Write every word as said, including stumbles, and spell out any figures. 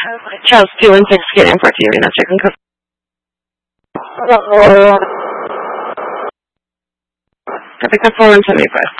Ciao, still in six getting for you in a second. Capita four and seventy-five.